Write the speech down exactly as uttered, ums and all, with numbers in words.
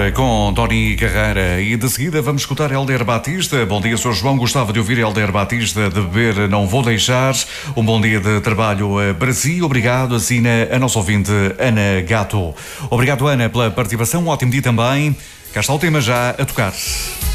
Agora com Tony Carreira e de seguida vamos escutar Helder Batista. Bom dia, senhor João. Gostava de ouvir Helder Batista de beber Não Vou Deixar. Um bom dia de trabalho para si. Obrigado, assina a nossa ouvinte Ana Gato. Obrigado, Ana, pela participação. Um ótimo dia também. Cá está o tema já a tocar.